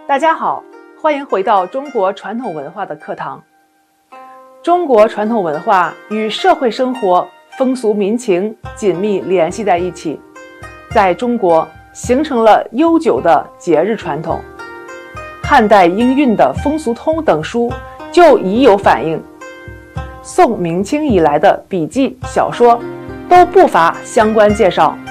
大家好，欢迎回到中国传统文化的课堂。中国传统文化与社会生活、风俗民情紧密联系在一起，在中国形成了悠久的节日传统。汉代英运的《风俗通》等书就已有反映，宋明清以来的笔记、小说都不乏相关介绍。